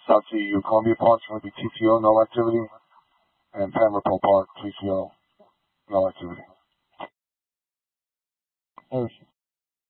South CEU Columbia Park is going to be TCO, no activity. And Pamlico Park, TCO, no activity.